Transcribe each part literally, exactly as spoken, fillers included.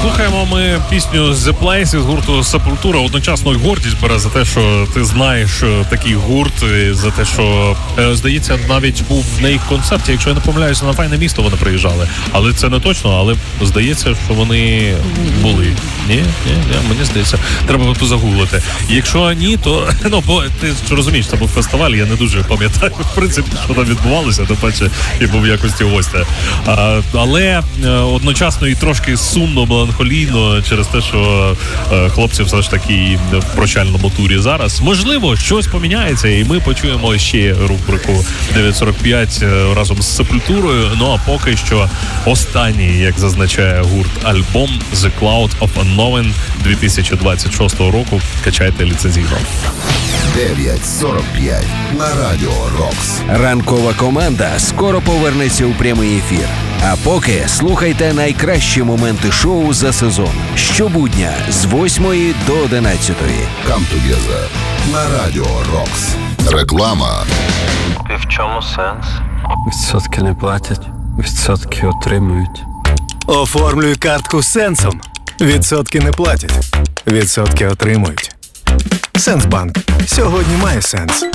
Слухаємо ми пісню The Place з гурту Сепультура. Одночасно й гордість бере за те, що ти знаєш такий гурт, і за те, що, здається, навіть був на їх концерті, якщо я не помиляюся, на Файне місто вони приїжджали. Але це не точно, але здається, що вони були. Ні, ні, ні, мені здається, треба тут загуглити. Якщо ні, то, ну, бо ти ж розумієш, це був фестиваль, я не дуже пам'ятаю, в принципі, що там відбувалося, тим паче я був в якості гостя. А, але одночасно і трошки сумно, меланхолійно через те, що е, хлопці все ж таки в прощальному турі зараз. Можливо, щось поміняється, і ми почуємо ще рубрику дев'ять сорок п'ять разом з Сепультурою. Ну а поки що останній, як зазначає гурт, альбом The Cloud of Unknown дві тисячі двадцять шостого року. Качайте ліцензійно. дев'ять сорок п'ять на Радіо Рокс. Ранкова команда скоро повернеться у прямий ефір. А поки слухайте найкращі моменти шоу за сезон. Щобудня з восьмої до одинадцятої. Come together на Радіо Рокс. Реклама. І в чому сенс? Відсотки не платять, відсотки отримують. Оформлюй картку з Сенсом. Відсотки не платять, відсотки отримують. Сенсбанк. Сьогодні має сенс.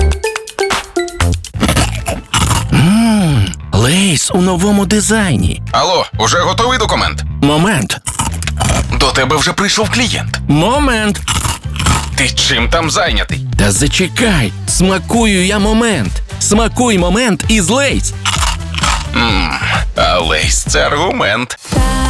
Ммм, Лейс у новому дизайні. Алло, уже готовий документ? Момент. До тебе вже прийшов клієнт. Момент. Ти чим там зайнятий? Та зачекай, смакую я момент. Смакуй момент із Лейс. Ммм, а Лейс – це аргумент.